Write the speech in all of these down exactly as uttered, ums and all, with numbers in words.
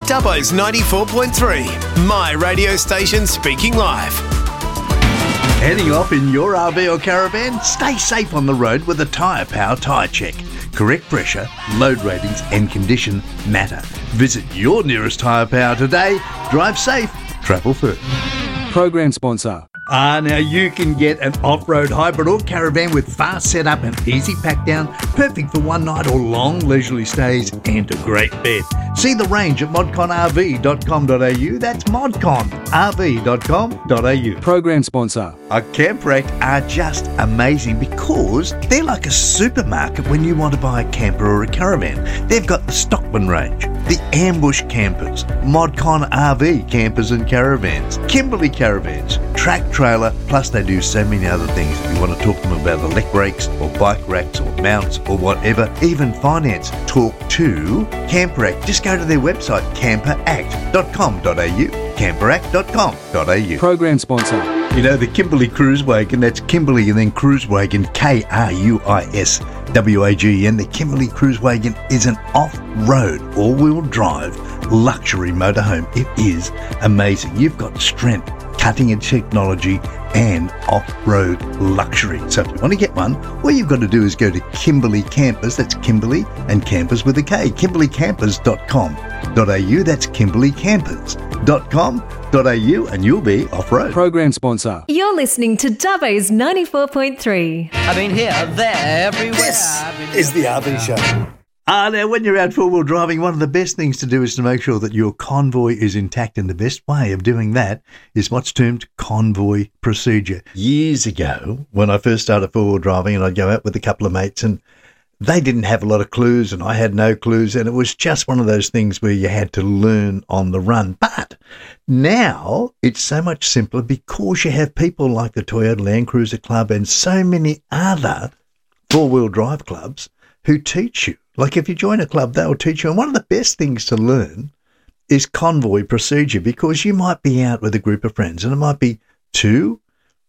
Dubbo's ninety-four point three, my radio station speaking live. Heading off in your R V or caravan? Stay safe on the road with a Tyre Power Tyre Check. Correct pressure, load ratings and condition matter. Visit your nearest Tyre Power today. Drive safe, travel first. Program sponsor. Ah, now you can get an off-road hybrid or caravan with fast setup and easy pack down, perfect for one night or long leisurely stays, and a great bed. See the range at modcon r v dot com dot a u. That's modcon r v dot com dot a u. Program sponsor. Our Camp Rack are just amazing because they're like a supermarket when you want to buy a camper or a caravan. They've got the Stockman range, the Ambush campers, Modcon R V campers and caravans, Kimberley caravans, track trailer, plus they do so many other things. If you want to talk to them about elect brakes or bike racks or mounts or whatever, even finance, talk to Camp Rack. Just go to their website, camper act dot com dot a u, camper act dot com dot a u. Program sponsor. You know, the Kimberley Cruise Wagon, that's Kimberley and then Cruise Wagon, K R U I S W A G N. The Kimberley Cruise Wagon is an off-road, all-wheel drive luxury motorhome. It is amazing. You've got strength, cutting-edge technology and off-road luxury. So if you want to get one, all you've got to do is go to Kimberley Campers. That's Kimberley and Campers with a K. kimberley campers dot com dot a u. That's kimberley campers dot com dot a u and you'll be off-road. Program sponsor. You're listening to Dubbo's ninety-four point three. I've been here, there, everywhere. This I've been is the R V Show. Ah, now when you're out four-wheel driving, one of the best things to do is to make sure that your convoy is intact, and the best way of doing that is what's termed convoy procedure. Years ago, when I first started four-wheel driving and I'd go out with a couple of mates and they didn't have a lot of clues and I had no clues, and it was just one of those things where you had to learn on the run. But now it's so much simpler because you have people like the Toyota Land Cruiser Club and so many other four-wheel drive clubs who teach you. Like if you join a club, they'll teach you. And one of the best things to learn is convoy procedure, because you might be out with a group of friends and it might be two,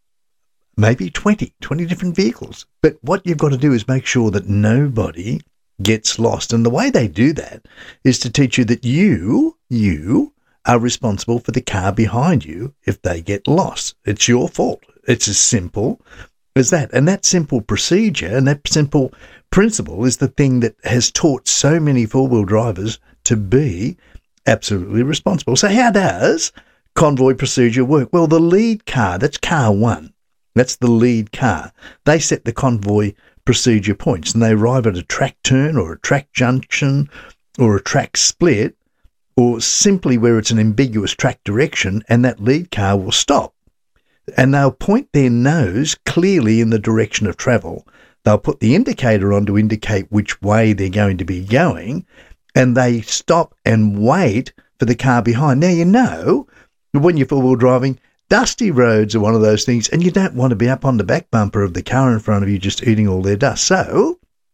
maybe twenty, twenty different vehicles. But what you've got to do is make sure that nobody gets lost. And the way they do that is to teach you that you, you are responsible for the car behind you if they get lost. It's your fault. It's as simple as that. And that simple procedure and that simple principle is the thing that has taught so many four-wheel drivers to be absolutely responsible. So how does convoy procedure work? Well, the lead car, that's car one. That's the lead car. They set the convoy procedure points and they arrive at a track turn or a track junction or a track split or simply where it's an ambiguous track direction, and that lead car will stop. And they'll point their nose clearly in the direction of travel. They'll put the indicator on to indicate which way they're going to be going, and they stop and wait for the car behind. Now, you know, when you're four-wheel driving, dusty roads are one of those things, and you don't want to be up on the back bumper of the car in front of you just eating all their dust. So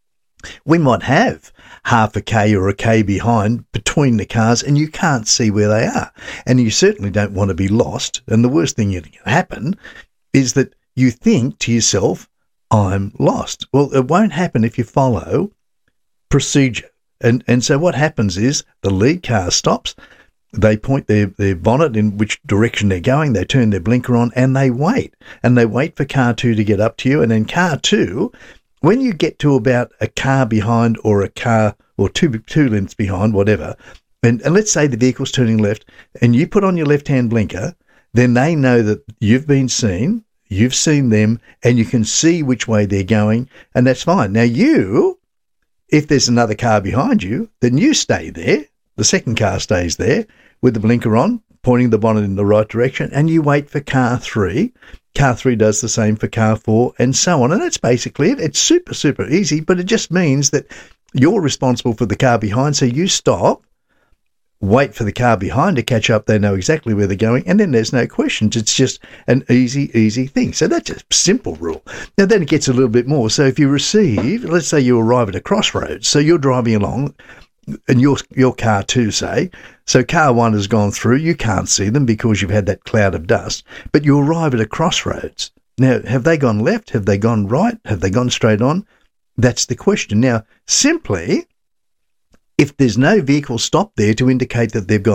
we might have half a K or a K behind between the cars, and you can't see where they are. And you certainly don't want to be lost. And the worst thing that can happen is that you think to yourself, I'm lost. Well, it won't happen if you follow procedure. And and so what happens is the lead car stops, they point their, their bonnet in which direction they're going, they turn their blinker on, and they wait. And they wait for car two to get up to you. And then car two, when you get to about a car behind or a car or two two lengths behind, whatever, and, and let's say the vehicle's turning left and you put on your left-hand blinker, then they know that you've been seen, you've seen them, and you can see which way they're going, and that's fine. Now you, if there's another car behind you, then you stay there. The second car stays there with the blinker on, pointing the bonnet in the right direction, and you wait for car three. Car three does the same for car four, and so on. And that's basically it. It's super, super easy, but it just means that you're responsible for the car behind, so you stop, wait for the car behind to catch up. They know exactly where they're going, and then there's no questions. It's just an easy, easy thing. So that's a simple rule. Now, then it gets a little bit more. So if you receive, let's say you arrive at a crossroads, so you're driving along, and your your car two, say, so car one has gone through, you can't see them because you've had that cloud of dust, but you arrive at a crossroads. Now, have they gone left? Have they gone right? Have they gone straight on? That's the question. Now, simply, if there's no vehicle stopped there to indicate that they've gone